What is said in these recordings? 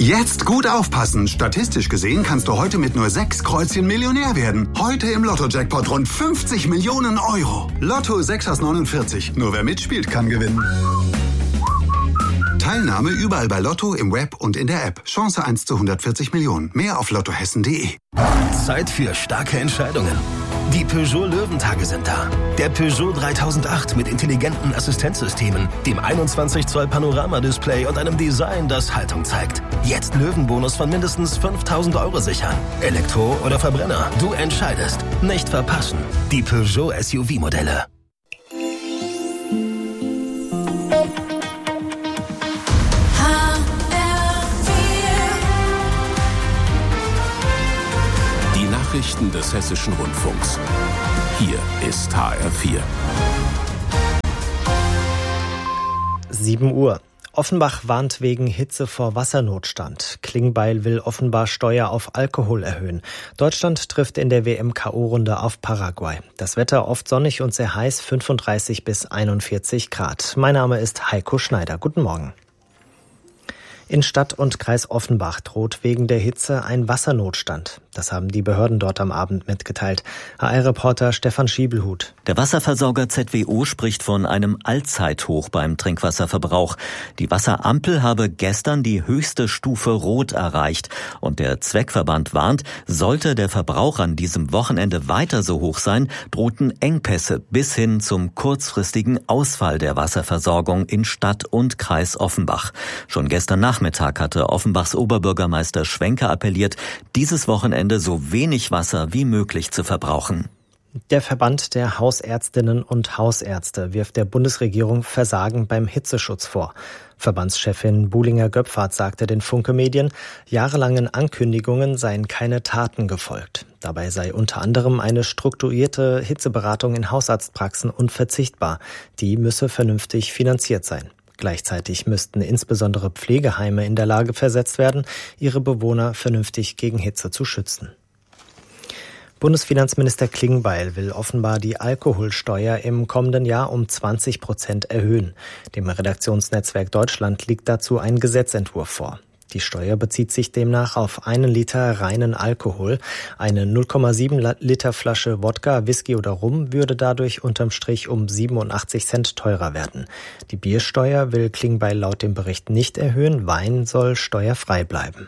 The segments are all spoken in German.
Jetzt gut aufpassen. Statistisch gesehen kannst du heute mit nur 6 Kreuzchen Millionär werden. Heute im Lotto-Jackpot rund 50 Millionen Euro. Lotto 6 aus 49. Nur wer mitspielt, kann gewinnen. Teilnahme überall bei Lotto, im Web und in der App. Chance 1 zu 140 Millionen. Mehr auf lottohessen.de. Zeit für starke Entscheidungen. Die Peugeot Löwentage sind da. Der Peugeot 3008 mit intelligenten Assistenzsystemen, dem 21 Zoll Panoramadisplay und einem Design, das Haltung zeigt. Jetzt Löwenbonus von mindestens 5.000 Euro sichern. Elektro oder Verbrenner, du entscheidest. Nicht verpassen. Die Peugeot SUV-Modelle. Nachrichten des Hessischen Rundfunks. Hier ist HR4. 7 Uhr. Offenbach warnt wegen Hitze vor Wassernotstand. Klingbeil will offenbar Steuer auf Alkohol erhöhen. Deutschland trifft in der WM-KO-Runde auf Paraguay. Das Wetter oft sonnig und sehr heiß, 35 bis 41 Grad. Mein Name ist Heiko Schneider. Guten Morgen. In Stadt und Kreis Offenbach droht wegen der Hitze ein Wassernotstand. Das haben die Behörden dort am Abend mitgeteilt. HR-Reporter Stefan Schiebelhut. Der Wasserversorger ZWO spricht von einem Allzeithoch beim Trinkwasserverbrauch. Die Wasserampel habe gestern die höchste Stufe Rot erreicht. Und der Zweckverband warnt, sollte der Verbrauch an diesem Wochenende weiter so hoch sein, drohten Engpässe bis hin zum kurzfristigen Ausfall der Wasserversorgung in Stadt und Kreis Offenbach. Schon gestern Nachmittag hatte Offenbachs Oberbürgermeister Schwenker appelliert, dieses Wochenende so wenig Wasser wie möglich zu verbrauchen. Der Verband der Hausärztinnen und Hausärzte wirft der Bundesregierung Versagen beim Hitzeschutz vor. Verbandschefin Buhlinger-Göpfert sagte den Funke-Medien, jahrelangen Ankündigungen seien keine Taten gefolgt. Dabei sei unter anderem eine strukturierte Hitzeberatung in Hausarztpraxen unverzichtbar. Die müsse vernünftig finanziert sein. Gleichzeitig müssten insbesondere Pflegeheime in der Lage versetzt werden, ihre Bewohner vernünftig gegen Hitze zu schützen. Bundesfinanzminister Klingbeil will offenbar die Alkoholsteuer im kommenden Jahr um 20% erhöhen. Dem Redaktionsnetzwerk Deutschland liegt dazu ein Gesetzentwurf vor. Die Steuer bezieht sich demnach auf 1 Liter reinen Alkohol. Eine 0,7 Liter Flasche Wodka, Whisky oder Rum würde dadurch unterm Strich um 87 Cent teurer werden. Die Biersteuer will Klingbeil laut dem Bericht nicht erhöhen. Wein soll steuerfrei bleiben.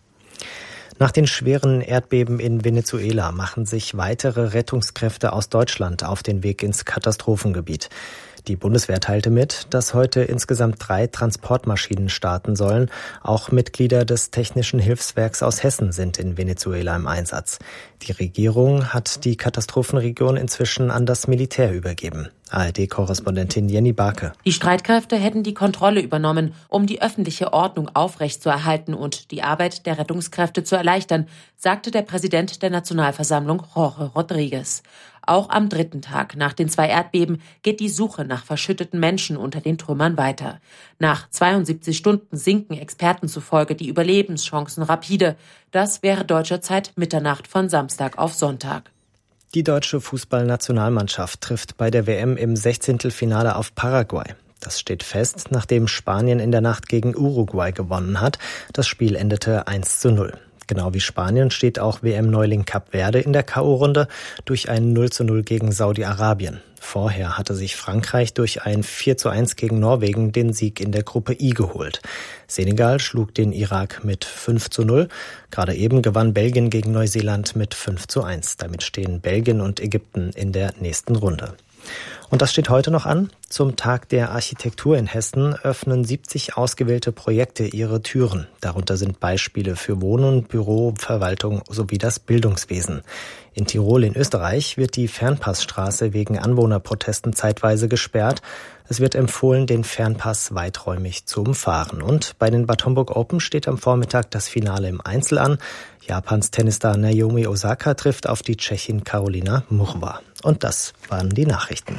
Nach den schweren Erdbeben in Venezuela machen sich weitere Rettungskräfte aus Deutschland auf den Weg ins Katastrophengebiet. Die Bundeswehr teilte mit, dass heute insgesamt 3 Transportmaschinen starten sollen. Auch Mitglieder des Technischen Hilfswerks aus Hessen sind in Venezuela im Einsatz. Die Regierung hat die Katastrophenregion inzwischen an das Militär übergeben. ARD-Korrespondentin Jenny Barke. Die Streitkräfte hätten die Kontrolle übernommen, um die öffentliche Ordnung aufrechtzuerhalten und die Arbeit der Rettungskräfte zu erleichtern, sagte der Präsident der Nationalversammlung Jorge Rodriguez. Auch am 3. Tag nach den 2 Erdbeben geht die Suche nach verschütteten Menschen unter den Trümmern weiter. Nach 72 Stunden sinken Experten zufolge die Überlebenschancen rapide. Das wäre deutscher Zeit Mitternacht von Samstag auf Sonntag. Die deutsche Fußballnationalmannschaft trifft bei der WM im 16. Finale auf Paraguay. Das steht fest, nachdem Spanien in der Nacht gegen Uruguay gewonnen hat. Das Spiel endete 1:0. Genau wie Spanien steht auch WM-Neuling Kap Verde in der K.O.-Runde durch ein 0:0 gegen Saudi-Arabien. Vorher hatte sich Frankreich durch ein 4:1 gegen Norwegen den Sieg in der Gruppe I geholt. Senegal schlug den Irak mit 5:0. Gerade eben gewann Belgien gegen Neuseeland mit 5:1. Damit stehen Belgien und Ägypten in der nächsten Runde. Und das steht heute noch an. Zum Tag der Architektur in Hessen öffnen 70 ausgewählte Projekte ihre Türen. Darunter sind Beispiele für Wohnen, Büro, Verwaltung sowie das Bildungswesen. In Tirol in Österreich wird die Fernpassstraße wegen Anwohnerprotesten zeitweise gesperrt. Es wird empfohlen, den Fernpass weiträumig zu umfahren. Und bei den Bad Homburg Open steht am Vormittag das Finale im Einzel an. Japans Tennisstar Naomi Osaka trifft auf die Tschechin Karolina Muchova. Und das waren die Nachrichten.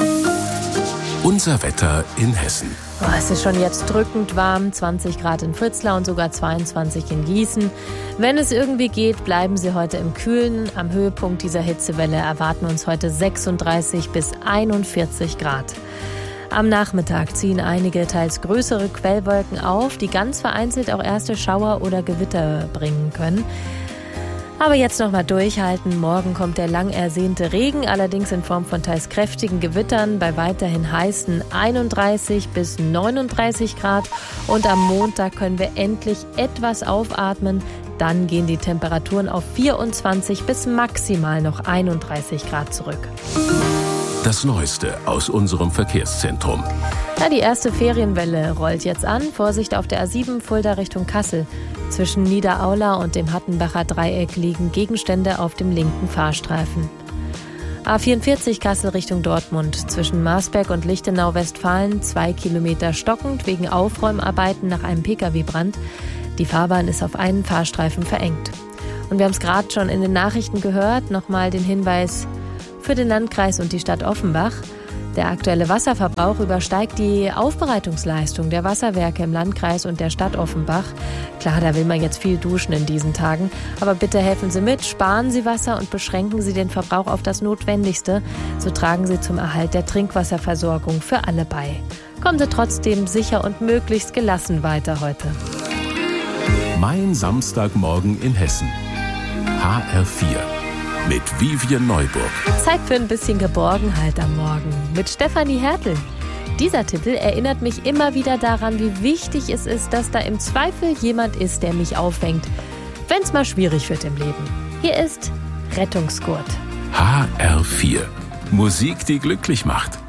Unser Wetter in Hessen. Es ist schon jetzt drückend warm, 20 Grad in Fritzlar und sogar 22 in Gießen. Wenn es irgendwie geht, bleiben Sie heute im Kühlen. Am Höhepunkt dieser Hitzewelle erwarten uns heute 36 bis 41 Grad. Am Nachmittag ziehen einige teils größere Quellwolken auf, die ganz vereinzelt auch erste Schauer oder Gewitter bringen können. Aber jetzt noch mal durchhalten. Morgen kommt der lang ersehnte Regen, allerdings in Form von teils kräftigen Gewittern bei weiterhin heißen 31 bis 39 Grad. Und am Montag können wir endlich etwas aufatmen. Dann gehen die Temperaturen auf 24 bis maximal noch 31 Grad zurück. Das Neueste aus unserem Verkehrszentrum. Ja, die erste Ferienwelle rollt jetzt an. Vorsicht auf der A7 Fulda Richtung Kassel. Zwischen Niederaula und dem Hattenbacher Dreieck liegen Gegenstände auf dem linken Fahrstreifen. A44 Kassel Richtung Dortmund. Zwischen Marsberg und Lichtenau Westfalen 2 Kilometer stockend wegen Aufräumarbeiten nach einem Pkw-Brand. Die Fahrbahn ist auf einen Fahrstreifen verengt. Und wir haben es gerade schon in den Nachrichten gehört. Nochmal den Hinweis für den Landkreis und die Stadt Offenbach. Der aktuelle Wasserverbrauch übersteigt die Aufbereitungsleistung der Wasserwerke im Landkreis und der Stadt Offenbach. Klar, da will man jetzt viel duschen in diesen Tagen. Aber bitte helfen Sie mit, sparen Sie Wasser und beschränken Sie den Verbrauch auf das Notwendigste. So tragen Sie zum Erhalt der Trinkwasserversorgung für alle bei. Kommen Sie trotzdem sicher und möglichst gelassen weiter heute. Mein Samstagmorgen in Hessen. HR4. Mit Vivian Neuburg. Zeit für ein bisschen Geborgenheit am Morgen mit Stefanie Hertel. Dieser Titel erinnert mich immer wieder daran, wie wichtig es ist, dass da im Zweifel jemand ist, der mich auffängt, wenn es mal schwierig wird im Leben. Hier ist Rettungsgurt. HR4. Musik, die glücklich macht.